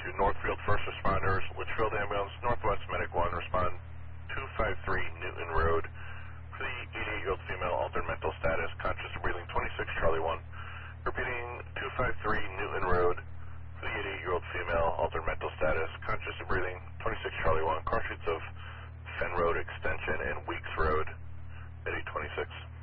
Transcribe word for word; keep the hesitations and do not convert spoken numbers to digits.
to Northfield First Responders, Litchfield Ambulance, Northwest Medic one, respond two five three Newton Road for the eighty-eight-year-old female, altered mental status, conscious of breathing, twenty-six Charlie one. Repeating, two five three Newton Road for the eighty-eight-year-old female, altered mental status, conscious of breathing, twenty-six Charlie one, cross streets of Fen Road Extension and Weeks Road at eight twenty-six.